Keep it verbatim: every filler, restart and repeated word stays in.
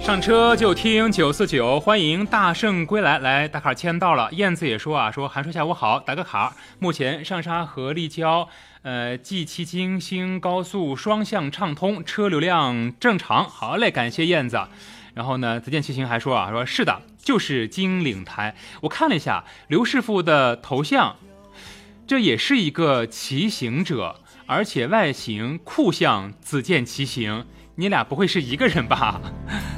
上车就听九四九，欢迎大圣归来。来，大卡签到了。燕子也说啊，说韩叔下午好，打个卡。目前上沙和立交，呃，G 七京兴高速双向畅通，车流量正常。好嘞，感谢燕子。然后呢，泽见骑行还说啊，说是的，就是金岭台。我看了一下刘师傅的头像，这也是一个骑行者，而且外形酷像子健骑行。你俩不会是一个人吧？